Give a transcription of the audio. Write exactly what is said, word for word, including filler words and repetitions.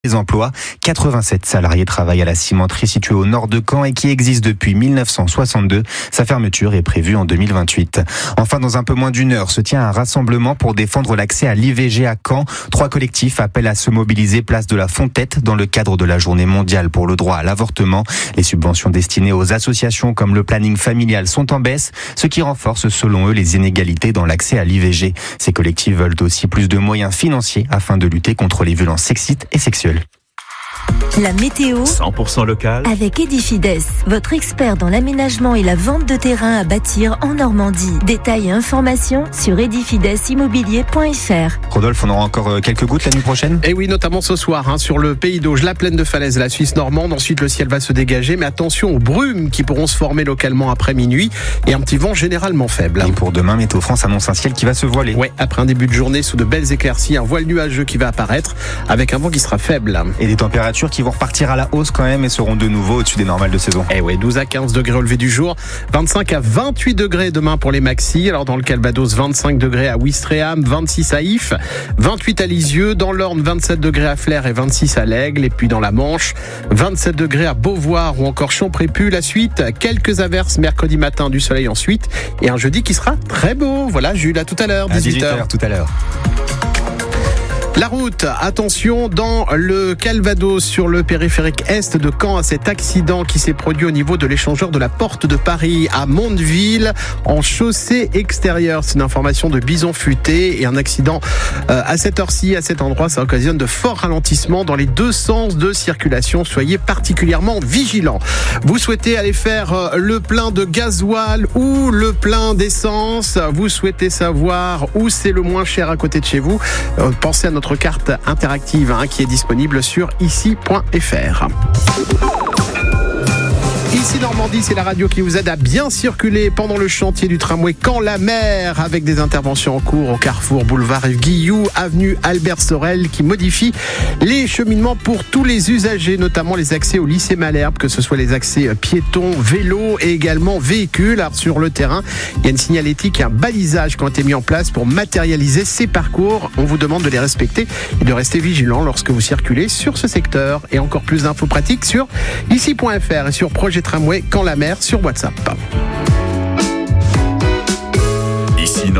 Les emplois, quatre-vingt-sept salariés travaillent à la cimenterie située au nord de Caen et qui existe depuis mille neuf cent soixante-deux. Sa fermeture est prévue en deux mille vingt-huit. Enfin, dans un peu moins d'une heure, se tient un rassemblement pour défendre l'accès à l'I V G à Caen. Trois collectifs appellent à se mobiliser place de la Fontette dans le cadre de la journée mondiale pour le droit à l'avortement. Les subventions destinées aux associations comme le planning familial sont en baisse, ce qui renforce selon eux les inégalités dans l'accès à l'I V G. Ces collectifs veulent aussi plus de moyens financiers afin de lutter contre les violences sexistes et sexuelles. La météo cent pour cent local avec Edifides, votre expert dans l'aménagement et la vente de terrain à bâtir en Normandie. Détails et informations sur edifides immobilier point f r. Rodolphe, on aura encore quelques gouttes la nuit prochaine ? Et oui, notamment ce soir, hein, sur le Pays d'Auge, la plaine de Falaise, la Suisse normande. Ensuite, le ciel va se dégager, mais attention aux brumes qui pourront se former localement après minuit et un petit vent généralement faible. Et pour demain, Météo France annonce un ciel qui va se voiler. Ouais, après un début de journée sous de belles éclaircies, un voile nuageux qui va apparaître avec un vent qui sera faible. Et des températures qui vont repartir à la hausse quand même et seront de nouveau au-dessus des normales de saison. Eh ouais, douze à quinze degrés au lever du jour, vingt-cinq à vingt-huit degrés demain pour les maxis. Alors dans le Calvados, vingt-cinq degrés à Ouistreham, vingt-six à Ifs, vingt-huit à Lisieux, dans l'Orne, vingt-sept degrés à Flers et vingt-six à l'Aigle. Et puis dans la Manche, vingt-sept degrés à Beauvoir ou encore Champrépu. La suite, quelques averses mercredi matin, du soleil ensuite et un jeudi qui sera très beau. Voilà, Jules, à tout à l'heure, dix-huit heures. À dix-huit heures tout à l'heure. La route, attention, dans le Calvados, sur le périphérique est de Caen, à cet accident qui s'est produit au niveau de l'échangeur de la Porte de Paris à Mondeville, en chaussée extérieure. C'est une information de Bison Futé et un accident euh, à cette heure-ci, à cet endroit, ça occasionne de forts ralentissements dans les deux sens de circulation. Soyez particulièrement vigilants. Vous souhaitez aller faire euh, le plein de gasoil ou le plein d'essence, vous souhaitez savoir où c'est le moins cher à côté de chez vous, euh, pensez à notre carte interactive hein, qui est disponible sur ici point f r. Ici Normandie, c'est la radio qui vous aide à bien circuler pendant le chantier du tramway Caen-la-Mer, avec des interventions en cours au carrefour boulevard Yves Guilloux, avenue Albert Sorel, qui modifie les cheminements pour tous les usagers, notamment les accès au lycée Malherbe, que ce soit les accès piétons, vélos et également véhicules. Alors sur le terrain, il y a une signalétique et un balisage qui ont été mis en place pour matérialiser ces parcours. On vous demande de les respecter et de rester vigilant lorsque vous circulez sur ce secteur. Et encore plus d'infos pratiques sur ici point f r et sur Projet Tramway Caen-la-Mer sur WhatsApp. Ici